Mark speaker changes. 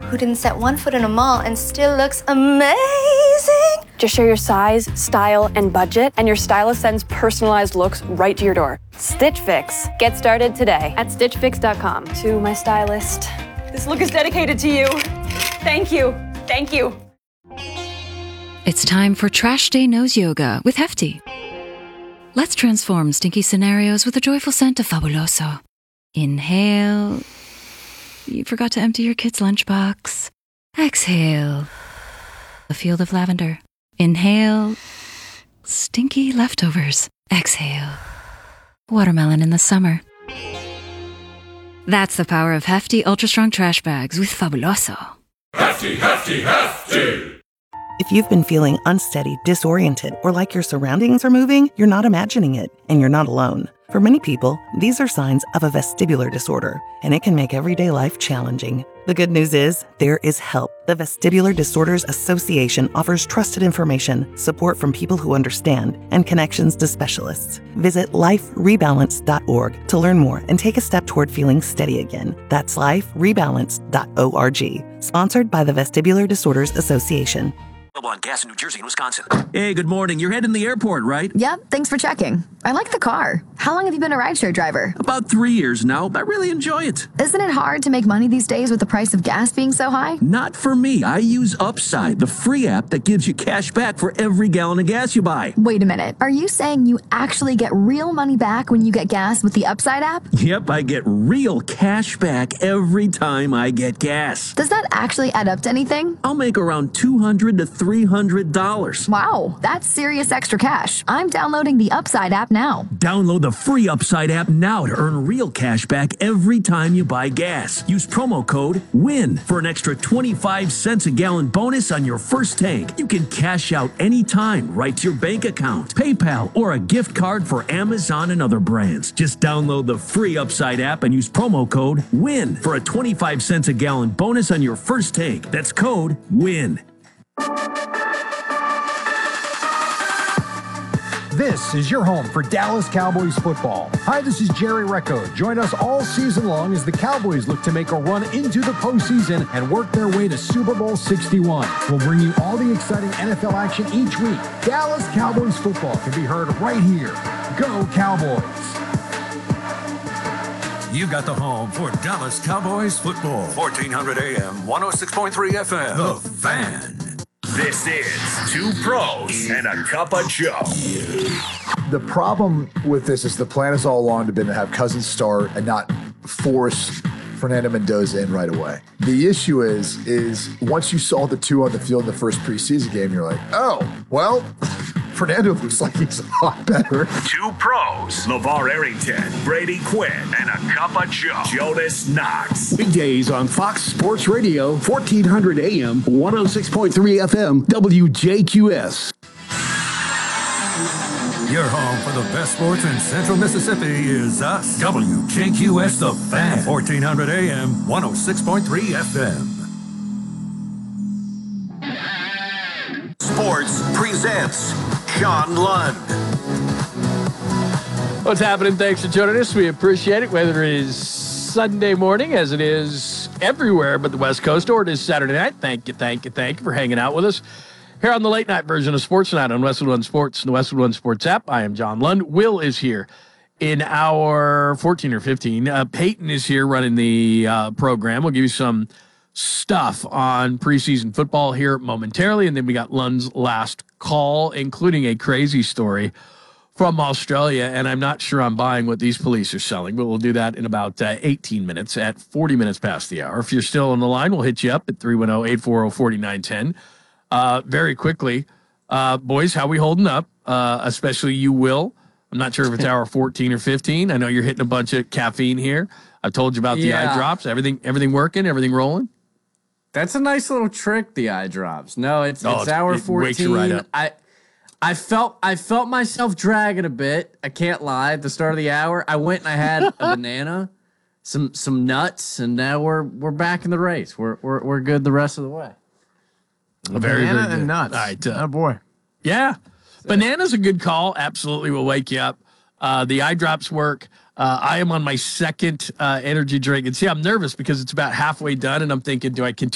Speaker 1: who didn't set one foot in a mall and still looks amazing.
Speaker 2: Just share your size, style, and budget, and your stylist sends personalized looks right to your door. Stitch Fix. Get started today at StitchFix.com. To my stylist, this look is dedicated to you. Thank you. Thank you.
Speaker 3: It's time for Trash Day Nose Yoga with Hefty. Let's transform stinky scenarios with a joyful scent of Fabuloso. Inhale. You forgot to empty your kid's lunchbox. Exhale. A field of lavender. Inhale. Stinky leftovers. Exhale. Watermelon in the summer. That's the power of Hefty Ultra Strong Trash Bags with Fabuloso.
Speaker 4: Hefty, hefty, hefty!
Speaker 5: If you've been feeling unsteady, disoriented, or like your surroundings are moving, you're not imagining it, and you're not alone. For many people, these are signs of a vestibular disorder, and it can make everyday life challenging. The good news is, there is help. The Vestibular Disorders Association offers trusted information, support from people who understand, and connections to specialists. Visit liferebalance.org to learn more and take a step toward feeling steady again. That's liferebalance.org. Sponsored by the Vestibular Disorders Association.
Speaker 6: On gas in New Jersey and Wisconsin.
Speaker 7: Hey, good morning. You're heading to the airport, right?
Speaker 8: Yep, thanks for checking. I like the car. How long have you been a rideshare driver?
Speaker 7: About 3 years now. I really enjoy it.
Speaker 8: Isn't it hard to make money these days with the price of gas being so high?
Speaker 7: Not for me. I use Upside, the free app that gives you cash back for every gallon of gas you buy.
Speaker 8: Wait a minute. Are you saying you actually get real money back when you get gas with the Upside app?
Speaker 7: Yep, I get real cash back every time I get gas.
Speaker 8: Does that actually add up to anything?
Speaker 7: I'll make around $200 to $300.
Speaker 8: Wow, that's serious extra cash. I'm downloading the Upside app now.
Speaker 7: Download the free Upside app now to earn real cash back every time you buy gas. Use promo code WIN for an extra 25 cents a gallon bonus on your first tank. You can cash out anytime right to your bank account, PayPal, or a gift card for Amazon and other brands. Just download the free Upside app and use promo code WIN for a 25 cents a gallon bonus on your first tank. That's code WIN.
Speaker 9: This is your home for Dallas Cowboys football. Hi, this is Jerry Recco. Join us all season long as the Cowboys look to make a run into the postseason and work their way to Super Bowl 61. We'll bring you all the exciting NFL action each week. Dallas Cowboys football can be heard right here. Go Cowboys!
Speaker 4: You got the home for Dallas Cowboys football. 1400 AM, 106.3 FM. The Fan. This is Two Pros and a Cup of Joe.
Speaker 10: The problem with this is the plan has all along been to have Cousins start and not force Fernando Mendoza in right away. The issue is once you saw the two on the field in the first preseason game, you're like, oh, well, Fernando looks like he's a lot better.
Speaker 4: Two Pros, LeVar Arrington, Brady Quinn, and a Cup of Joe, Jonas Knox.
Speaker 11: Weekdays on Fox Sports Radio, 1400 AM, 106.3 FM, WJQS.
Speaker 4: Your home for the best sports in Central Mississippi is us. WJQS The Fan. 1400 AM, 106.3 FM. Sports presents John Lund.
Speaker 12: What's happening? Thanks for joining us. We appreciate it, whether it is Sunday morning, as it is everywhere but the West Coast, or it is Saturday night. Thank you for hanging out with us here on the late night version of Sports Night on Westwood One Sports and the Westwood One Sports app. I am John Lund. Will is here in hour 14 or 15. Peyton is here running the program. We'll give you some stuff on preseason football here momentarily, and then we got Lund's last call, including a crazy story from Australia, and I'm not sure I'm buying what these police are selling, but we'll do that in about 18 minutes at 40 minutes past the hour. If you're still on the line, we'll hit you up at 310-840-4910. Very quickly, boys, how we holding up? Especially you, Will. I'm not sure if it's hour 14 or 15. I know you're hitting a bunch of caffeine here. I've told you about the eye drops. Everything working? Everything rolling?
Speaker 13: That's a nice little trick, the eye drops. No, it's hour 14.
Speaker 12: Wakes you right up.
Speaker 13: I felt myself dragging a bit. I can't lie. At the start of the hour, I went and I had a banana, some nuts, and now we're back in the race. We're good the rest of the way.
Speaker 12: Very
Speaker 14: Banana
Speaker 12: good.
Speaker 14: and nuts.
Speaker 12: All right.
Speaker 14: Oh boy.
Speaker 12: Yeah. Banana's a good call. Absolutely will wake you up. The eye drops work. I am on my second energy drink. And see, I'm nervous because it's about halfway done, and I'm thinking, do I continue